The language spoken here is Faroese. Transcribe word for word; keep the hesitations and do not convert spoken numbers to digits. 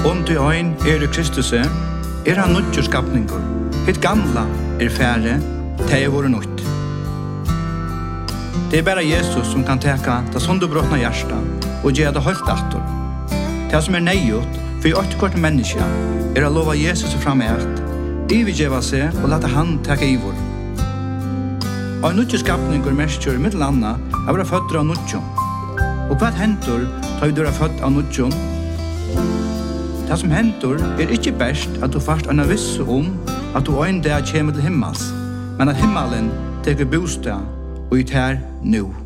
Om du ein er i Kristus, er han nødgjør skapninger. Hitt gamla er færre, det er våre nødt. Det er bare Jesus som kan teka det sundebrotna hjärsta og gjøre det holdt atter. Det som er nøyot for i åttekvart menneske er å lova Jesus fram i ert, ivigjeva seg og lata han teka ivor. Og en nødgjør skapninger mestgjør mittel anna er å være født av nødgjør. Og hva hentur tar vi du er født av nødgjør? Det som hentur er ikke best at du først er visse om at du ein dag kommer til himmels, men at himmelen teker bostad og i tær nu.